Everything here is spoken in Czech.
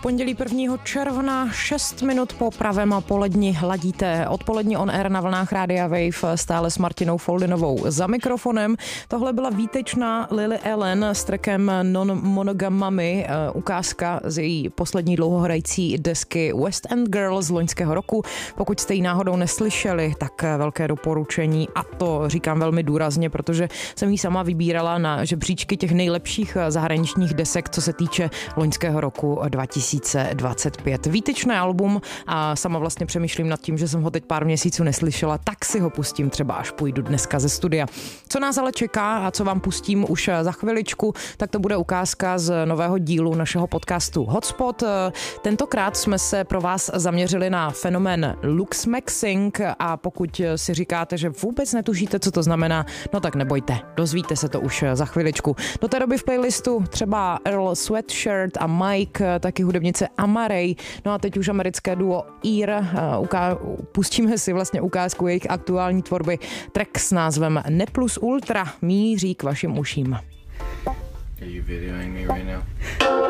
pondělí 1. června, 6 minut po pravém poledni hladíte odpolední on air na vlnách Rádia Wave stále s Martinou Foldinovou za mikrofonem. Tohle byla výtečná Lily Allen s trackem Non-Monogamami, ukázka z její poslední dlouhohrající desky West End Girl z loňského roku. Pokud jste ji náhodou neslyšeli, tak velké doporučení, a to říkám velmi důrazně, protože jsem ji sama vybírala na žebříčky těch nejlepších zahraničních desek, co se týče loňského roku 2025. Výtečné album a sama vlastně přemýšlím nad tím, že jsem ho teď pár měsíců neslyšela, tak si ho pustím třeba, až půjdu dneska ze studia. Co nás ale čeká a co vám pustím už za chviličku, tak to bude ukázka z nového dílu našeho podcastu Hotspot. Tentokrát jsme se pro vás zaměřili na fenomén luxmaxing a pokud si říkáte, že vůbec netušíte, co to znamená, no tak nebojte, dozvíte se to už za chviličku. Do té doby v playlistu třeba Earl Sweatshirt a Mike, taky hudebnice Amarey, no a teď už americké duo Ear. Pustíme si vlastně ukázku jejich aktuální tvorby. Track s názvem Ne plus ultra míří k vašim uším. Are you videoing me right now?